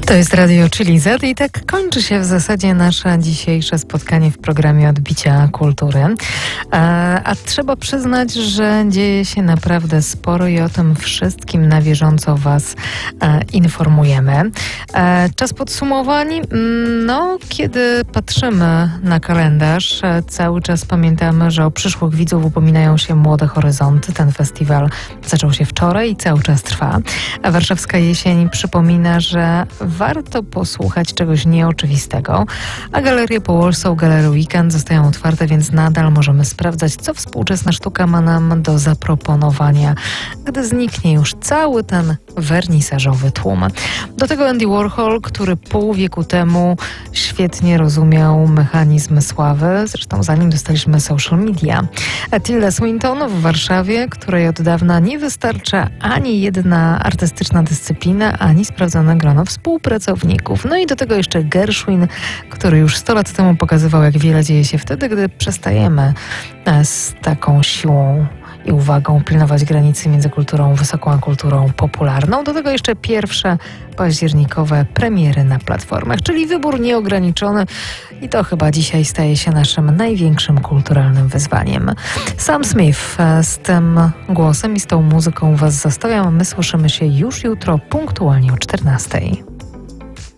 To jest Radio Chili Z i tak kończy się w zasadzie nasze dzisiejsze spotkanie w programie Odbicia Kultury. A trzeba przyznać, że dzieje się naprawdę sporo i o tym wszystkim na bieżąco Was informujemy. Czas podsumowań. No, kiedy patrzymy na kalendarz, cały czas pamiętamy, że o przyszłych widzów upominają się Młode Horyzonty. Ten festiwal zaczął się wczoraj i cały czas trwa. A Warszawska Jesień przypomina, że warto posłuchać czegoś nieoczywistego, a galerie po Warsaw Gallery Weekend zostają otwarte, więc nadal możemy sprawdzać, co współczesna sztuka ma nam do zaproponowania, gdy zniknie już cały ten wernisażowy tłum. Do tego Andy Warhol, który pół wieku temu świetnie rozumiał mechanizm sławy, zresztą zanim dostaliśmy social media. A Tilda Swinton w Warszawie, której od dawna nie wystarcza ani jedna artystyczna dyscyplina, ani sprawdzone grono współpracowników. No i do tego jeszcze Gershwin, który już 100 lat temu pokazywał, jak wiele dzieje się wtedy, gdy przestajemy z taką siłą i uwagą pilnować granicy między kulturą wysoką a kulturą popularną. Do tego jeszcze pierwsze październikowe premiery na platformach, czyli wybór nieograniczony i to chyba dzisiaj staje się naszym największym kulturalnym wyzwaniem. Sam Smith z tym głosem i z tą muzyką Was zostawiam. My słyszymy się już jutro punktualnie o 14:00.